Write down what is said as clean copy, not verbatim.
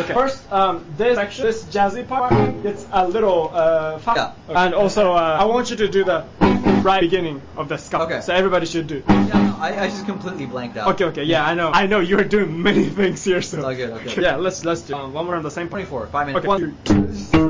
Okay. First, this section, this jazzy part, it's a little fast. Yeah. Okay. And also, I want you to do the right beginning of the ska. Okay. So everybody should do. Yeah, no, I just completely blanked out. Okay. Yeah, I know. You're doing many things here, so. It's all good. Okay. Yeah, let's do one more on the same point. 24, 5 minutes. Okay. 1, 2.